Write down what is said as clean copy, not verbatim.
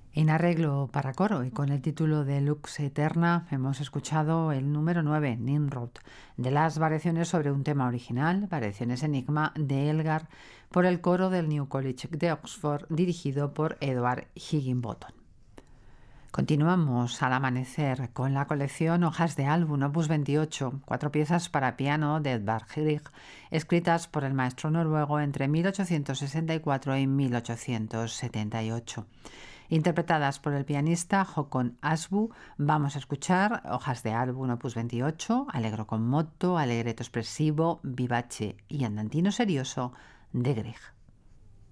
En arreglo para coro y con el título de Lux Eterna hemos escuchado el número 9, Nimrod, de las variaciones sobre un tema original, Variaciones Enigma de Elgar, por el coro del New College de Oxford, dirigido por Edward Higginbottom. Continuamos al amanecer con la colección Hojas de álbum Opus 28, 4 piezas para piano de Edvard Grieg, escritas por el maestro noruego entre 1864 y 1878. Interpretadas por el pianista Håkon Asbu, vamos a escuchar Hojas de álbum Opus 28, Allegro con moto, Allegretto espressivo, vivace y andantino serioso de Grieg.